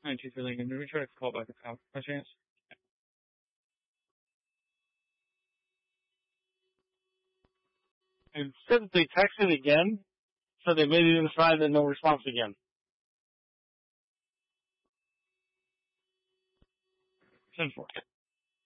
923 Lincoln. Did we try to call back by chance? It said that they texted again, so they made it inside and no response again. 10-4.